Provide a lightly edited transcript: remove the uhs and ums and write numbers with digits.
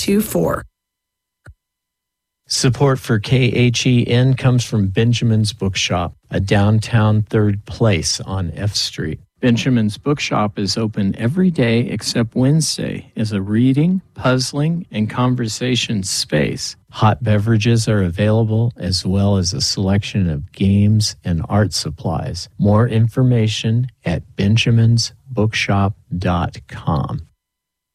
824. Support for KHEN comes from Benjamin's Bookshop, a downtown third place on F Street. Benjamin's Bookshop is open every day except Wednesday as a reading, puzzling, and conversation space. Hot beverages are available as well as a selection of games and art supplies. More information at benjaminsbookshop.com.